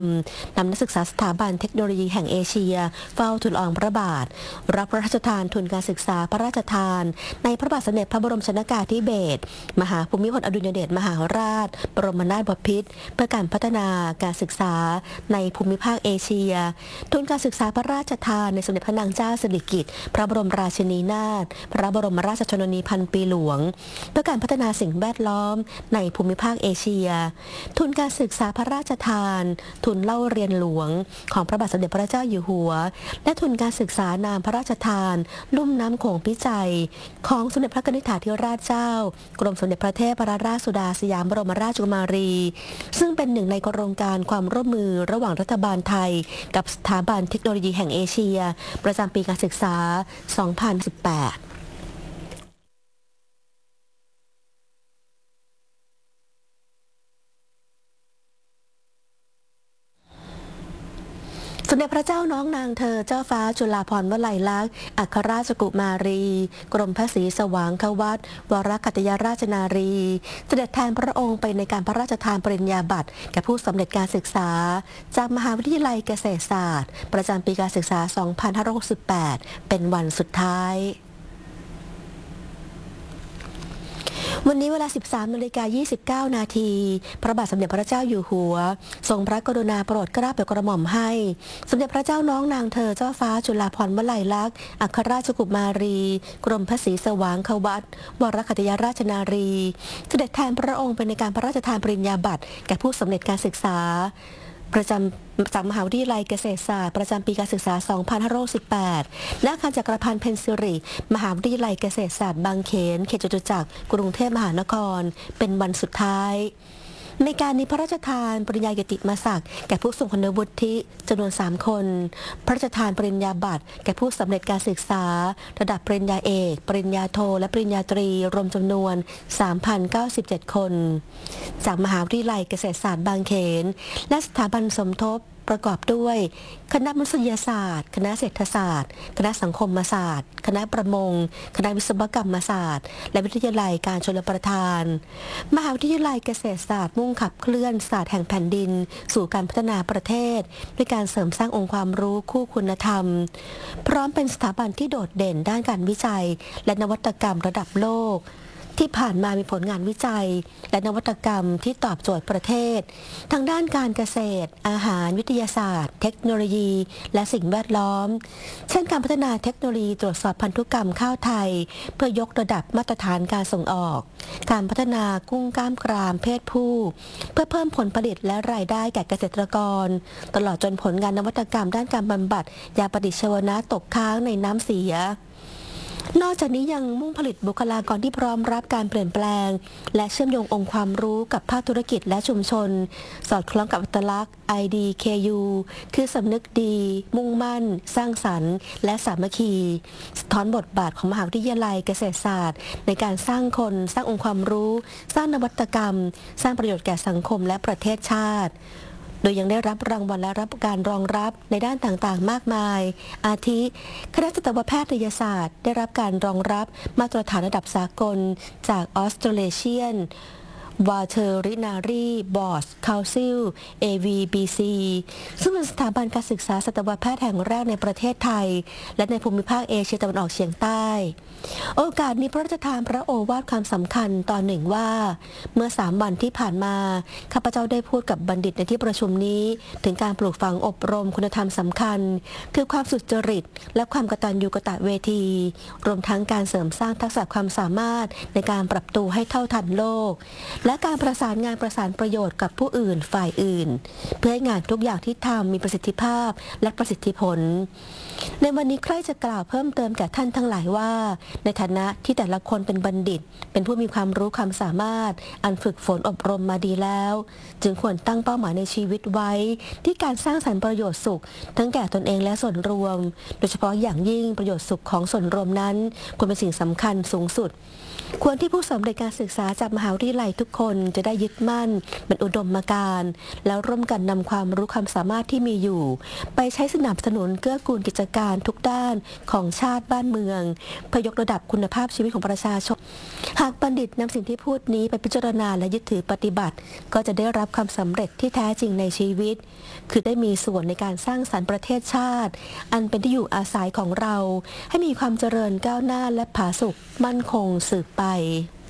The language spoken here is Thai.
นำนักศึกษาสถาบันเทคโนโลยีแห่งเอเชียเฝ้าทูลละอองพระบาทรับพระราชทานทุนการศึกษาพระราชทานในพระบาทสมเด็จพระบรมชนกาธิเบศรมหาภูมิพลอดุลยเดชมหาราชบรมนาถบพิตรเพื่อการพัฒนาการศึกษาในภูมิภาคเอเชียทุนการศึกษาพระราชทานในสมเด็จพระนางเจ้าสิริกิติ์พระบรมราชินีนาถพระบรมราชชนนีพันปีหลวงเพื่อการพัฒนาสิ่งแวดล้อมในภูมิภาคเอเชียทุนการศึกษาพระราชทานทุนเล่าเรียนหลวงของพระบาทสมเด็จพระเจ้าอยู่หัวและทุนการศึกษานามพระราชทานลุ่มน้ำโขงพิจัยของสมเด็จพระนิธิถาธิราชเจ้ากรมสมเด็จพระเทพรัตนราชสุดาสยามบรมราชกุมารีซึ่งเป็นหนึ่งในโครงการความร่วมมือระหว่างรัฐบาลไทยกับสถาบันเทคโนโลยีแห่งเอเชียประจำปีการศึกษา 2018สมเด็จพระเจ้าน้องนางเธอเจ้าฟ้าจุฬาภรณ์วลัยลักษณ์อัครราชกุมารีกรมพระศรีสว่างควัตรวรคัตยราชนารีเสด็จแทนพระองค์ไปในการพระราชทานปริญญาบัตรแก่ผู้สำเร็จการศึกษาจากมหาวิทยาลัยเกษตรศาสตร์ประจำปีการศึกษา 2568 เป็นวันสุดท้ายวันนี้เวลา 13:29 นาทีพระบาทสมเด็จพระเจ้าอยู่หัวทรงพระกรุณาโปรดเกล้าโปรดกระหม่อมให้สมเด็จพระเจ้าน้องนางเธอเจ้าฟ้าจุฬาภรณ์วลัยลักษณ์อัครราชกุมารีกรมพระศรีสว่างควัตรวรคัตยราชนารีเสด็จแทนพระองค์ไปในการพระราชทานปริญญาบัตรแก่ผู้สำเร็จการศึกษาประจำจากมหาวิทยาลัยเกษตรศาสตร์ประจำปีการศึกษา 2568 และอาคารจักรพันธ์เพนซิริมหาวิทยาลัยเกษตรศาสตร์บางเขนเขตจตุจักรกรุงเทพมหานครเป็นวันสุดท้ายในการนี้พระราชทานปริญญากิตติมศักดิ์แก่ผู้ทรงคุณวุฒิจำนวน 3 คนพระราชทานปริญญาบัตรแก่ผู้สำเร็จการศึกษาระดับปริญญาเอกปริญญาโทและปริญญาตรีรวมจำนวน 3,097 คนจากมหาวิทยาลัยเกษตรศาสตร์บางเขนและสถาบันสมทบประกอบด้วยคณะมนุษยศาสตร์คณะเศรษฐศาสตร์คณะสังคมศาสตร์คณะประมงคณะวิศวกรรมศาสตร์และวิทยาลัยการชลประทานมหาวิทยาลัยเกษตรศาสตร์มุ่งขับเคลื่อนศาสตร์แห่งแผ่นดินสู่การพัฒนาประเทศด้วยการเสริมสร้างองค์ความรู้คู่คุณธรรมพร้อมเป็นสถาบันที่โดดเด่นด้านการวิจัยและนวัตกรรมระดับโลกที่ผ่านมามีผลงานวิจัยและนวัตกรรมที่ตอบโจทย์ประเทศทางด้านการเกษตรอาหารวิทยาศาสตร์เทคโนโลยีและสิ่งแวดล้อมเช่นการพัฒนาเทคโนโลยีตรวจสอบพันธุกรรมข้าวไทยเพื่อยกระดับมาตรฐานการส่งออกการพัฒนากุ้งกล้ามกรามเพศผู้เพื่อเพิ่มผลผลิตและรายได้แก่เกษตรกรตลอดจนผลงานนวัตกรรมด้านการบำบัดยาปฏิชีวนะตกค้างในน้ำเสียนอกจากนี้ยังมุ่งผลิตบุคลากรที่พร้อมรับการเปลี่ยนแปลงและเชื่อมโยงองค์ความรู้กับภาคธุรกิจและชุมชนสอดคล้องกับอัตลักษณ์ IDKU คือสำนึกดีมุ่งมั่นสร้างสรรค์และสามัคคีสะท้อนบทบาทของมหาวิทยาลัยเกษตรศาสตร์ในการสร้างคนสร้างองค์ความรู้สร้างนวัตกรรมสร้างประโยชน์แก่สังคมและประเทศชาติโดยยังได้รับรางวัลและรับการรองรับในด้านต่างๆมากมายอาทิคณะสัตวแพทยศาสตร์ได้รับการรองรับมาตรฐานระดับสากลจาก Australasian Veterinary Board Council AVBC ซึ่งเป็นสถาบันการศึกษาสัตวแพทย์แห่งแรกในประเทศไทยและในภูมิภาคเอเชียตะวันออกเฉียงใต้โอกาสนี้พระราชทานพระโอวาทความสำคัญตอนหนึ่งว่าเมื่อ3 วันที่ผ่านมาข้าพเจ้าได้พูดกับบัณฑิตในที่ประชุมนี้ถึงการปลูกฝังอบรมคุณธรรมสำคัญคือความสุจริตและความกตัญญูกตเวทีรวมทั้งการเสริมสร้างทักษะความสามารถในการปรับตัวให้เท่าทันโลกและการประสานงานประสานประโยชน์กับผู้อื่นฝ่ายอื่นเพื่อให้งานทุกอย่างที่ทำมีประสิทธิภาพและประสิทธิผลในวันนี้ใครจะกล่าวเพิ่มเติมแก่ท่านทั้งหลายว่าในฐานะที่แต่ละคนเป็นบัณฑิตเป็นผู้มีความรู้ความสามารถอันฝึกฝนอบรมมาดีแล้วจึงควรตั้งเป้าหมายในชีวิตไว้ที่การสร้างสรรค์ประโยชน์สุขทั้งแก่ตนเองและส่วนรวมโดยเฉพาะอย่างยิ่งประโยชน์สุขของส่วนรวมนั้นควรเป็นสิ่งสำคัญสูงสุดควรที่ผู้สำเร็จการศึกษาจากมหาวิทยาลัยทุกคคนจะได้ยึดมั่นเป็นอุดมการณ์แล้วร่วมกันนำความรู้ความสามารถที่มีอยู่ ไปใช้สนับสนุนเกื้อกูลกิจการทุกด้านของชาติบ้านเมืองเพื่อยกระดับคุณภาพชีวิตของประชาชนหากบัณฑิตนำสิ่งที่พูดนี้ไปพิจารณาและยึดถือปฏิบัติก็จะได้รับความสำเร็จที่แท้จริงในชีวิตคือได้มีส่วนในการสร้างสรรค์ประเทศชาติอันเป็นที่อยู่อาศัยของเราให้มีความเจริญก้าวหน้าและผาสุกมั่นคงสืบไป